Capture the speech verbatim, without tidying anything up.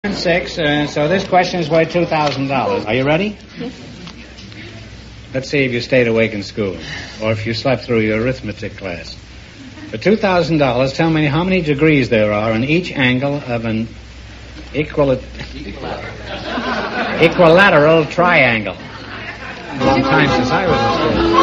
Six, uh, so this question is worth two thousand dollars. Are you ready? Let's see if you stayed awake in school, or if you slept through your arithmetic class. For two thousand dollars, tell me how many degrees there are in each angle of an equal... equilateral triangle. A long time since I was in school.